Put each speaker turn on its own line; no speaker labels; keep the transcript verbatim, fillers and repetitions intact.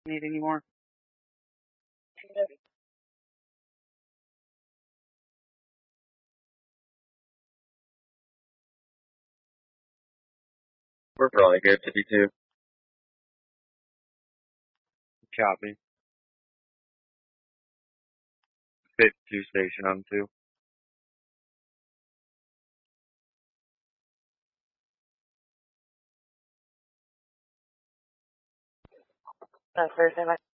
Need any more?
We're probably good, fifty-two.
Copy. fifty-two station on two.
That's Thursday,